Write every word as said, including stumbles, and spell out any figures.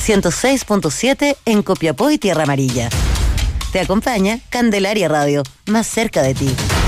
ciento seis punto siete en Copiapó y Tierra Amarilla. Te acompaña Candelaria Radio, más cerca de ti.